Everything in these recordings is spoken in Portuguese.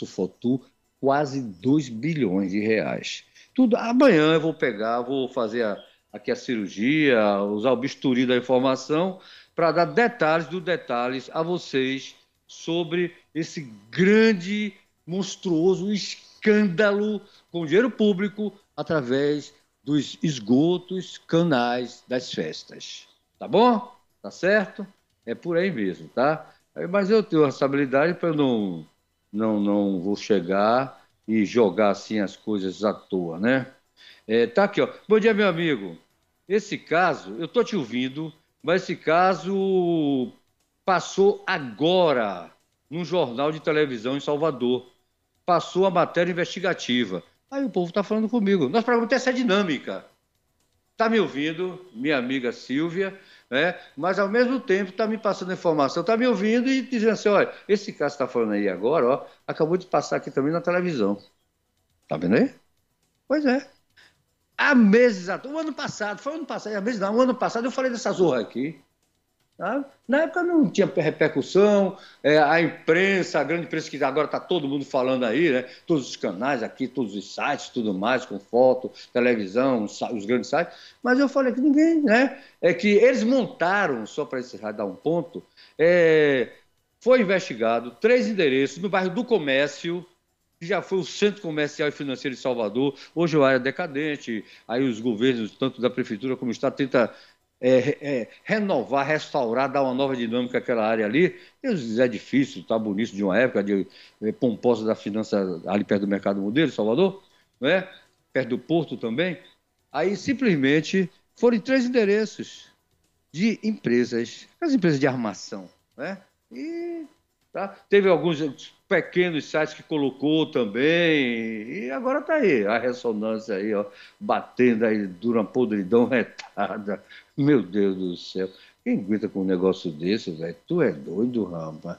Sufotu, quase 2 bilhões de reais. Tudo, amanhã eu vou pegar, vou fazer aqui a cirurgia, usar o bisturi da informação para dar detalhes a vocês sobre esse grande, monstruoso escândalo com dinheiro público através dos esgotos canais das festas. Tá bom? Tá certo? É por aí mesmo, tá? Mas eu tenho responsabilidade para eu não vou chegar e jogar assim as coisas à toa, né? Tá aqui, ó. Bom dia, meu amigo. Esse caso, eu tô te ouvindo, mas esse caso passou agora num jornal de televisão em Salvador. Passou a matéria investigativa. Aí o povo está falando comigo. Nós perguntamos essa dinâmica. Está me ouvindo, minha amiga Silvia, né? Mas ao mesmo tempo está me passando informação, está me ouvindo e dizendo assim: olha, esse caso que está falando aí agora, ó, acabou de passar aqui também na televisão. Tá vendo aí? Pois é. Há meses, o ano passado, o ano passado eu falei dessa zorra aqui. Tá? Na época não tinha repercussão, a imprensa, a grande imprensa que agora está todo mundo falando aí, né? Todos os canais aqui, todos os sites, tudo mais, com foto, televisão, os grandes sites, mas eu falei que ninguém, né? É que eles montaram, só para encerrar, dar um ponto, foi investigado 3 endereços no bairro do Comércio, que já foi o centro comercial e financeiro de Salvador, hoje é uma área decadente, aí os governos, tanto da prefeitura como do estado, tentam renovar, restaurar, dar uma nova dinâmica àquela área ali. É difícil, está bonito de uma época de pomposa da finança ali perto do Mercado Modelo, Salvador, não é? Perto do Porto também. Aí simplesmente foram 3 endereços de empresas, as empresas de armação, né? E teve alguns pequenos sites que colocou também, e agora está aí, a ressonância aí, ó, batendo aí, dura uma podridão retada. Meu Deus do céu, quem aguenta com um negócio desse, velho? Tu é doido, rapaz.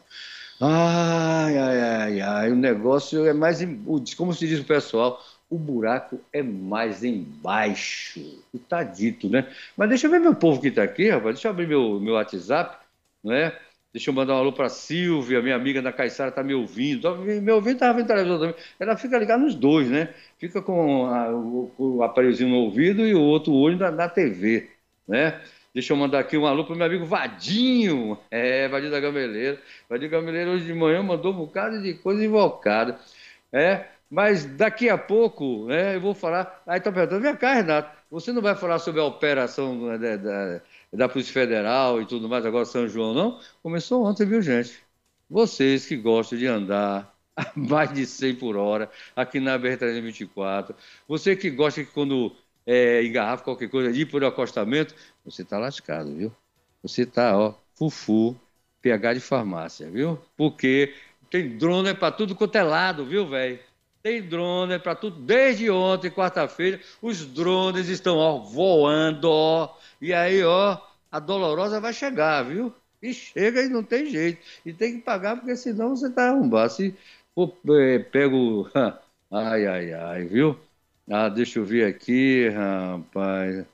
Ai, ai, ai, ai, o negócio é mais, como se diz o pessoal, o buraco é mais embaixo. E tá dito, né? Mas deixa eu ver meu povo que tá aqui, rapaz, deixa eu abrir meu WhatsApp, né? Deixa eu mandar um alô para Silvia, minha amiga da Caiçara, está me ouvindo. Tá me ouvindo, estava vendo televisão também. Ela fica ligada nos dois, né? Fica com o aparelhozinho no ouvido e o outro olho na TV, né? Deixa eu mandar aqui um alô para o meu amigo Vadinho. Vadinho da Gameleira. Vadinho da Gameleira hoje de manhã mandou um bocado de coisa invocada. Mas daqui a pouco, né, eu vou falar... Aí está perguntando, vem cá, Renato, você não vai falar sobre a operação da Polícia Federal e tudo mais, agora São João, não? Começou ontem, viu, gente? Vocês que gostam de andar a mais de 100 por hora, aqui na BR-324, você que gosta que quando engarrafa qualquer coisa, de ir por acostamento, você está lascado, viu? Você está, ó, fufu, PH de farmácia, viu? Porque tem drone para tudo quanto é lado, viu, velho? Tem drone para tudo. Desde ontem, quarta-feira, os drones estão, ó, voando, ó. E aí, ó, a dolorosa vai chegar, viu? E chega e não tem jeito. E tem que pagar, porque senão você tá arrombado. Se for pego... Ai, ai, ai, viu? Deixa eu ver aqui, rapaz.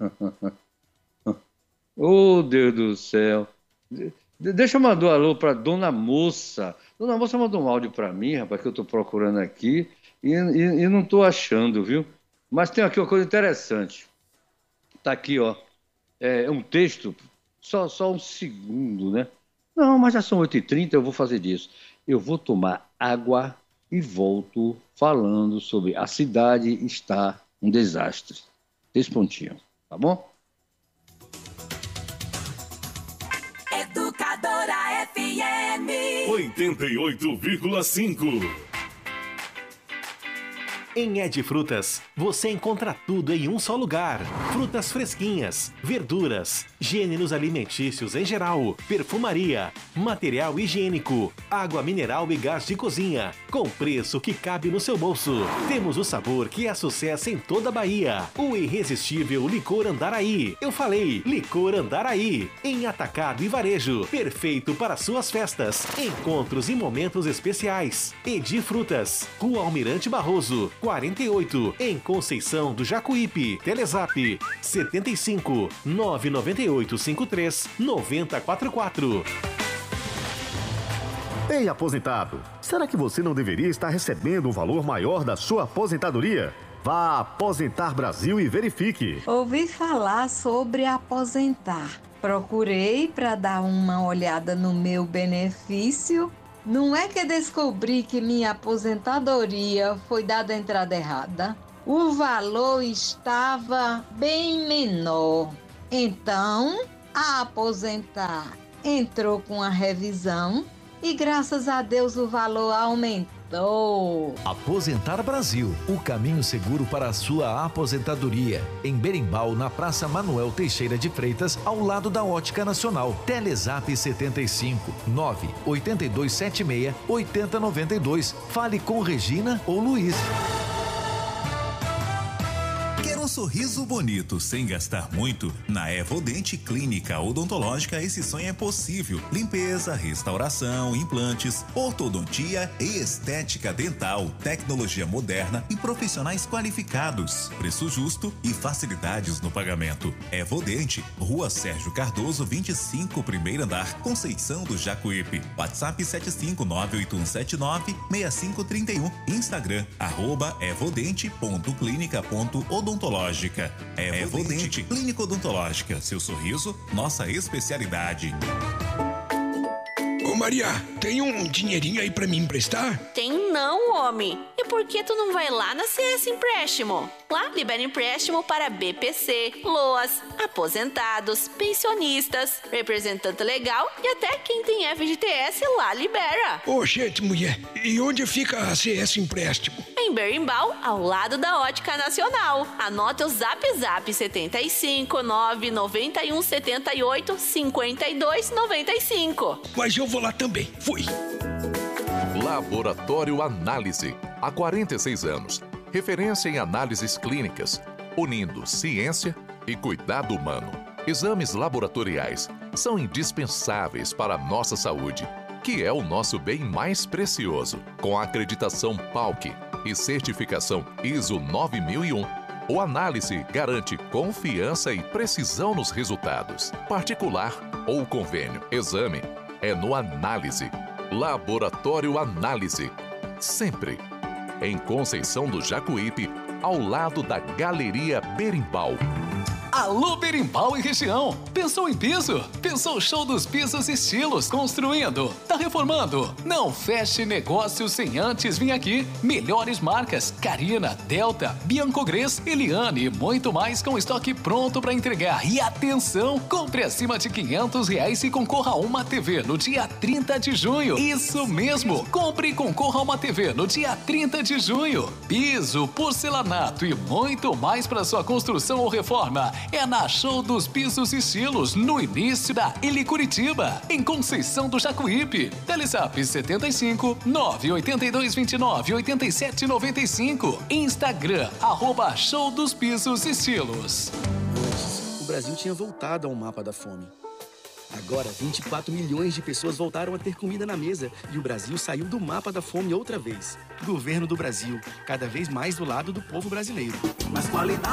Oh, Deus do céu. Deixa eu mandar um alô para Dona Moça. Dona Moça mandou um áudio para mim, rapaz, que eu estou procurando aqui e não estou achando, viu? Mas tem aqui uma coisa interessante. Está aqui, ó. É um texto, só um segundo, né? Não, mas já são 8h30, eu vou fazer disso. Eu vou tomar água e volto falando sobre a cidade está um desastre. 3 pontinhos, tá bom? Educadora FM 88,5. Em Ed Frutas, você encontra tudo em um só lugar. Frutas fresquinhas, verduras, gêneros alimentícios em geral, perfumaria, material higiênico, água mineral e gás de cozinha, com preço que cabe no seu bolso. Temos o sabor que é sucesso em toda a Bahia. O irresistível Licor Andaraí. Eu falei, Licor Andaraí. Em atacado e varejo. Perfeito para suas festas, encontros e momentos especiais. Edi Frutas, Rua Almirante Barroso, 48, em Conceição do Jacuípe. Telezap 75 998 53 9044. Ei, aposentado, será que você não deveria estar recebendo um valor maior da sua aposentadoria? Vá a Aposentar Brasil e verifique. Ouvi falar sobre aposentar. Procurei para dar uma olhada no meu benefício. Não é que descobri que minha aposentadoria foi dada a entrada errada. O valor estava bem menor. Então, a Aposentar entrou com a revisão e, graças a Deus, o valor aumentou. Aposentar Brasil, o caminho seguro para a sua aposentadoria. Em Berimbau, na Praça Manuel Teixeira de Freitas, ao lado da Ótica Nacional. Telezap 75 98276 8092. Fale com Regina ou Luiz. Quer um sorriso bonito sem gastar muito? Na Evodente Clínica Odontológica esse sonho é possível. Limpeza, restauração, implantes, ortodontia e estética dental, tecnologia moderna e profissionais qualificados. Preço justo e facilidades no pagamento. Evodente, Rua Sérgio Cardoso 25, primeiro andar, Conceição do Jacuípe. WhatsApp 75981796531. Instagram @evodente.clinica.odontológica. Evodente Clínica Odontológica. Seu sorriso, nossa especialidade. Ô Maria, tem um dinheirinho aí pra me emprestar? Tem não, homem. E por que tu não vai lá na CS Empréstimo? Lá libera empréstimo para BPC, LOAS, aposentados, pensionistas, representante legal e até quem tem FGTS lá libera. Ô, gente, mulher, e onde fica a CS Empréstimo? Em Berimbau, ao lado da Ótica Nacional. Anote o Zap 75 991 78 52 95. Mas eu vou lá também. Fui. Laboratório Análise. Há 46 anos. Referência em análises clínicas, unindo ciência e cuidado humano. Exames laboratoriais são indispensáveis para a nossa saúde, que é o nosso bem mais precioso. Com a acreditação PALC e certificação ISO 9001, o Análise garante confiança e precisão nos resultados. Particular ou convênio, exame é no Análise. Laboratório Análise. Sempre. Em Conceição do Jacuípe, ao lado da Galeria Berimbau. Alô Berimbau e região, pensou em piso? Pensou Show dos Pisos e Estilos, construindo, tá reformando? Não feche negócio sem antes vir aqui. Melhores marcas, Carina, Delta, Biancogres, Eliane e muito mais com estoque pronto para entregar. E atenção, compre acima de R$500 e concorra a uma TV no dia 30 de junho. Isso mesmo, compre e concorra a uma TV no dia 30 de junho. Piso, porcelanato e muito mais para sua construção ou reforma. É na Show dos Pisos e Estilos, no início da Ili Curitiba, em Conceição do Jacuípe. Telezap 75 98229 8795. Instagram, @Show dos Pisos e Estilos. Antes, o Brasil tinha voltado ao mapa da fome. Agora, 24 milhões de pessoas voltaram a ter comida na mesa e o Brasil saiu do mapa da fome outra vez. Governo do Brasil, cada vez mais do lado do povo brasileiro. Mas qualidade